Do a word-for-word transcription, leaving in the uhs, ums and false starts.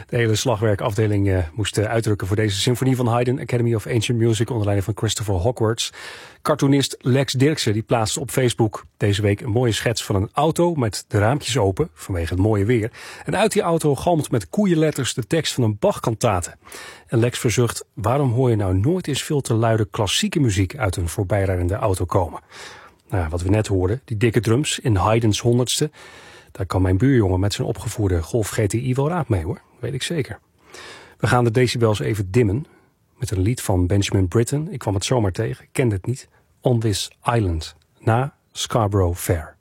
De hele slagwerkafdeling uh, moest uh, uitdrukken voor deze symfonie van Haydn, Academy of Ancient Music, onder leiding van Christopher Hogwarts. Cartoonist Lex Dirksen die plaatste op Facebook deze week een mooie schets van een auto met de raampjes open, vanwege het mooie weer. En uit die auto galmt met koeienletters de tekst van een Bach-kantate. En Lex verzucht, waarom hoor je nou nooit eens veel te luide klassieke muziek uit een voorbijrijdende auto komen? Nou, wat we net hoorden, die dikke drums in Haydn's honderdste, daar kan mijn buurjongen met zijn opgevoerde Golf G T I wel raad mee hoor, weet ik zeker. We gaan de decibels even dimmen met een lied van Benjamin Britten. Ik kwam het zomaar tegen, kende het niet. On This Island, na Scarborough Fair.